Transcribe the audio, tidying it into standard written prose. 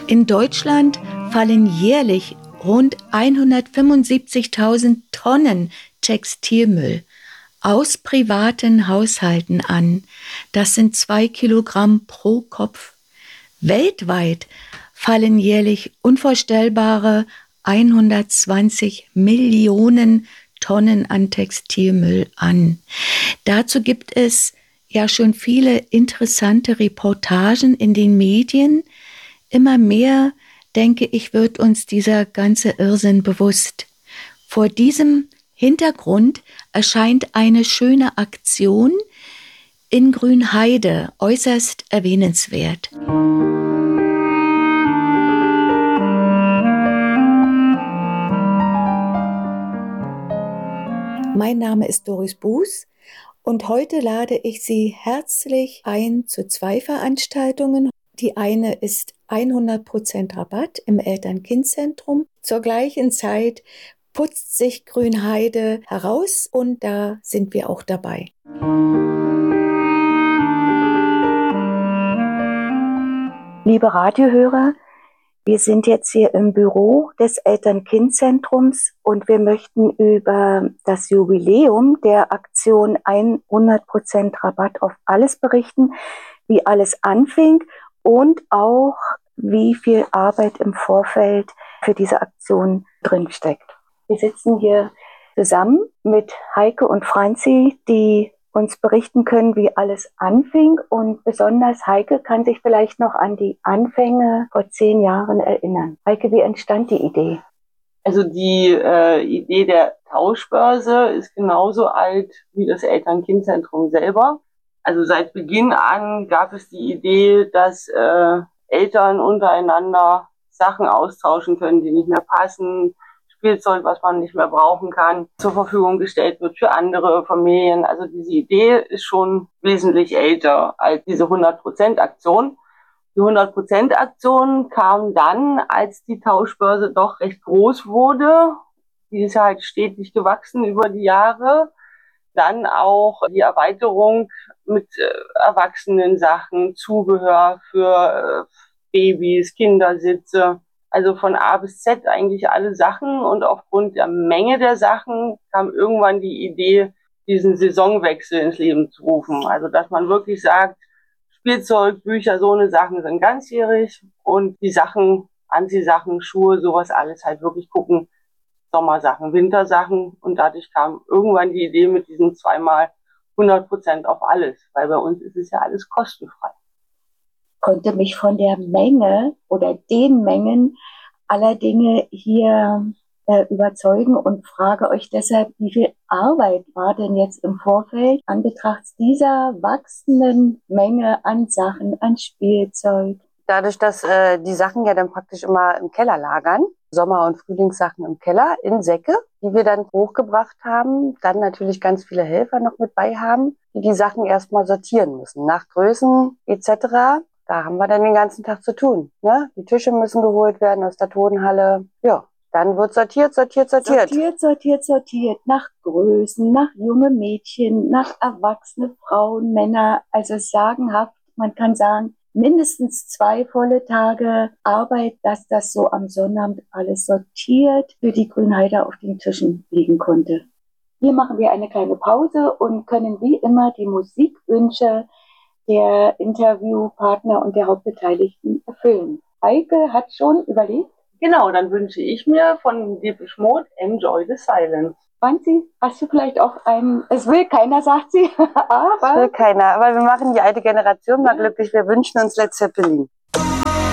In Deutschland fallen jährlich rund 175.000 Tonnen Textilmüll aus privaten Haushalten an. Das sind 2 Kilogramm pro Kopf. Weltweit fallen jährlich unvorstellbare 120 Millionen Tonnen an Textilmüll an. Dazu gibt es ja schon viele interessante Reportagen in den Medien. Immer mehr, denke ich, wird uns dieser ganze Irrsinn bewusst. Vor diesem Hintergrund erscheint eine schöne Aktion in Grünheide äußerst erwähnenswert. Mein Name ist Doris Buß und heute lade ich Sie herzlich ein zu 2 Veranstaltungen. Die eine ist 100% Rabatt im Eltern-Kind-Zentrum. Zur gleichen Zeit putzt sich Grünheide heraus und da sind wir auch dabei. Liebe Radiohörer, wir sind jetzt hier im Büro des Eltern-Kind-Zentrums und wir möchten über das Jubiläum der Aktion 100% Rabatt auf alles berichten, wie alles anfing und auch wie viel Arbeit im Vorfeld für diese Aktion drinsteckt. Wir sitzen hier zusammen mit Heike und Franzi, die uns berichten können, wie alles anfing. Und besonders Heike kann sich vielleicht noch an die Anfänge vor 10 Jahren erinnern. Heike, wie entstand die Idee? Also die Idee der Tauschbörse ist genauso alt wie das Eltern-Kind-Zentrum selber. Also seit Beginn an gab es die Idee, dass Eltern untereinander Sachen austauschen können, die nicht mehr passen, Spielzeug, was man nicht mehr brauchen kann, zur Verfügung gestellt wird für andere Familien. Also diese Idee ist schon wesentlich älter als diese 100%-Aktion. Die 100%-Aktion kam dann, als die Tauschbörse doch recht groß wurde. Die ist halt stetig gewachsen über die Jahre. Dann auch die Erweiterung mit Erwachsenen-Sachen, Zubehör für Babys, Kindersitze. Also von A bis Z eigentlich alle Sachen, und aufgrund der Menge der Sachen kam irgendwann die Idee, diesen Saisonwechsel ins Leben zu rufen. Also dass man wirklich sagt, Spielzeug, Bücher, so eine Sachen sind ganzjährig, und die Sachen, Anziehsachen, Schuhe, sowas alles halt wirklich gucken, Sommersachen, Wintersachen, und dadurch kam irgendwann die Idee mit diesen 2-mal 100% auf alles, weil bei uns ist es ja alles kostenfrei. Konnte mich von der Menge oder den Mengen aller Dinge hier überzeugen und frage euch deshalb, wie viel Arbeit war denn jetzt im Vorfeld an Betracht dieser wachsenden Menge an Sachen, an Spielzeug? Dadurch, dass die Sachen ja dann praktisch immer im Keller lagern, Sommer- und Frühlingssachen im Keller in Säcke, die wir dann hochgebracht haben, dann natürlich ganz viele Helfer noch mit bei haben, die die Sachen erstmal sortieren müssen, nach Größen etc. Da haben wir dann den ganzen Tag zu tun. Ne? Die Tische müssen geholt werden aus der Tonhalle. Ja, dann wird sortiert. Sortiert. Nach Größen, nach junge Mädchen, nach erwachsene Frauen, Männer. Also sagenhaft, man kann sagen, mindestens 2 volle Tage Arbeit, dass das so am Sonnabend alles sortiert für die Grünheider auf den Tischen liegen konnte. Hier machen wir eine kleine Pause und können wie immer die Musikwünsche der Interviewpartner und der Hauptbeteiligten erfüllen. Heike hat schon überlegt. Genau, dann wünsche ich mir von Depeche Mode Enjoy the Silence. Franzi, hast du vielleicht auch einen, es will keiner, sagt sie, aber... Es will keiner, aber wir machen die alte Generation mal glücklich, wir wünschen uns Led Zeppelin.